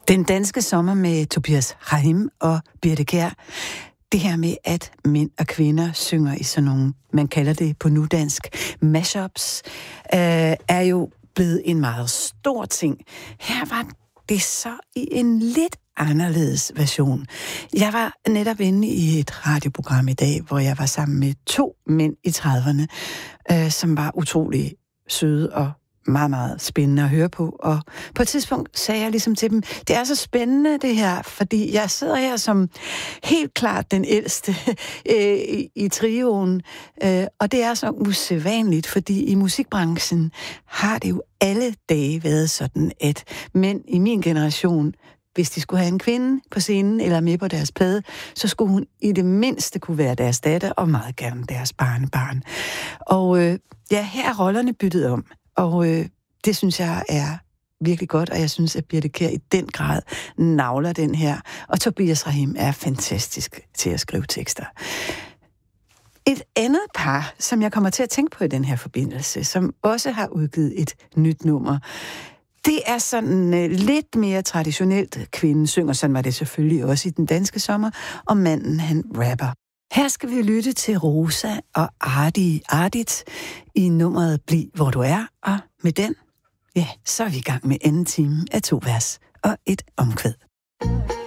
Den danske sommer med Tobias Rahim og Birthe Kjær. Det her med, at mænd og kvinder synger i sådan nogle, man kalder det på nudansk, mashups, er jo blevet en meget stor ting. Her var det så i en lidt anderledes version. Jeg var netop inde i et radioprogram i dag, hvor jeg var sammen med 2 mænd i 30'erne, som var utrolig søde og meget, meget spændende at høre på. Og på et tidspunkt sagde jeg ligesom til dem, det er så spændende det her, fordi jeg sidder her som helt klart den ældste i trioen, og det er så usædvanligt, fordi i musikbranchen har det jo alle dage været sådan, at mænd i min generation, hvis de skulle have en kvinde på scenen eller med på deres plade, så skulle hun i det mindste kunne være deres datter og meget gerne deres barnebarn. Og ja, her er rollerne byttet om. Og det synes jeg er virkelig godt, og jeg synes, at Birthe Kjær i den grad navler den her. Og Tobias Rahim er fantastisk til at skrive tekster. Et andet par, som jeg kommer til at tænke på i den her forbindelse, som også har udgivet et nyt nummer, det er sådan lidt mere traditionelt. Kvinden synger, sådan var det selvfølgelig også i den danske sommer, og manden han rapper. Her skal vi lytte til Rosa og Ardit i nummeret Bliv hvor du er, og med den, ja, så er vi i gang med anden time af 2 vers og et omkvæd.